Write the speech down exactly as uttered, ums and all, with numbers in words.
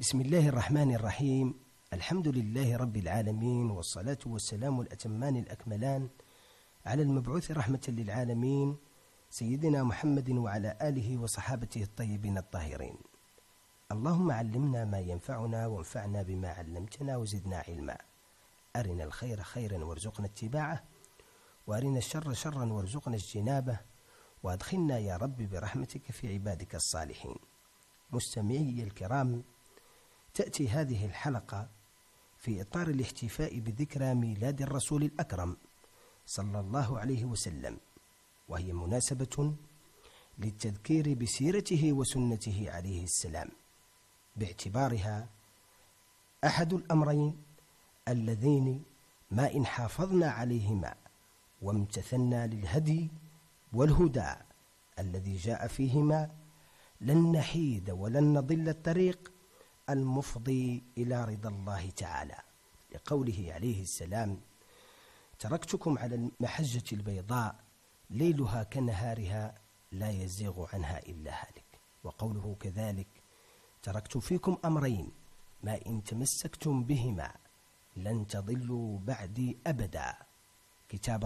بسم الله الرحمن الرحيم. الحمد لله رب العالمين، والصلاة والسلام الأتمان الأكملان على المبعوث رحمة للعالمين سيدنا محمد وعلى آله وصحابته الطيبين الطاهرين. اللهم علمنا ما ينفعنا وانفعنا بما علمتنا وزدنا علما. أرنا الخير خيرا وارزقنا اتباعه، وأرنا الشر شرا وارزقنا اجتنابه، وأدخلنا يا رب برحمتك في عبادك الصالحين. مستمعي الكرام، تأتي هذه الحلقة في إطار الاحتفاء بذكرى ميلاد الرسول الأكرم صلى الله عليه وسلم، وهي مناسبة للتذكير بسيرته وسنته عليه السلام، باعتبارها أحد الأمرين اللذين ما إن حافظنا عليهما وامتثلنا للهدي والهدى الذي جاء فيهما لن نحيد ولن نضل الطريق المفضي إلى رضا الله تعالى، لقوله عليه السلام: تركتكم على المحجة البيضاء ليلها كنهارها لا يزيغ عنها إلا هالك. وقوله كذلك: تركت فيكم أمرين ما إن تمسكتم بهما لن تضلوا بعدي أبدا، كتاب